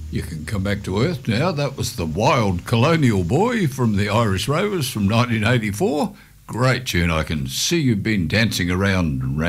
You can come back to earth now. That was the Wild Colonial Boy from the Irish Rovers from 1984. Great tune. I can see you've been dancing around